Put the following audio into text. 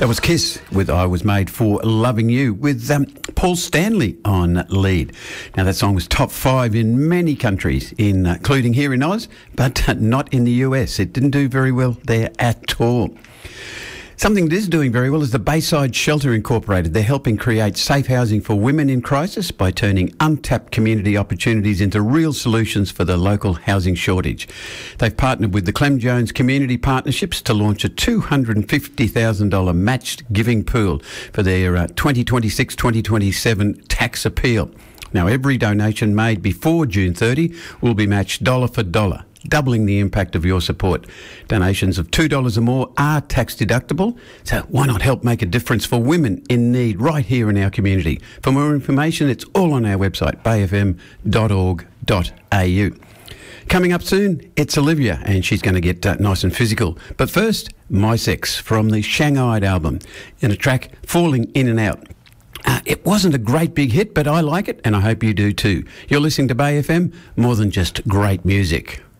That was Kiss with I Was Made for Loving You with Paul Stanley on lead. Now, that song was top 5 in many countries, including here in Oz, but not in the US. It didn't do very well there at all. Something that is doing very well is the Bayside Shelter Incorporated. They're helping create safe housing for women in crisis by turning untapped community opportunities into real solutions for the local housing shortage. They've partnered with the Clem Jones Community Partnerships to launch a $250,000 matched giving pool for their 2026-2027 tax appeal. Now, every donation made before June 30 will be matched dollar for dollar, doubling the impact of your support. Donations of $2 or more are tax deductible, so why not help make a difference for women in need right here in our community? For more information, it's all on our website, bayfm.org.au. Coming up soon, it's Olivia, and she's going to get nice and physical. But first, My Sex from the Shanghaied album, in a track, Falling In and Out. It wasn't a great big hit, but I like it, and I hope you do too. You're listening to Bay FM, more than just great music.